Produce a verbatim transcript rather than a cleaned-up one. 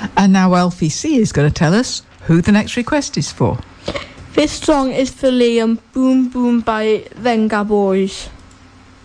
And now Alfie C is going to tell us who the next request is for. This song is for Liam, Boom Boom by Venga Boys.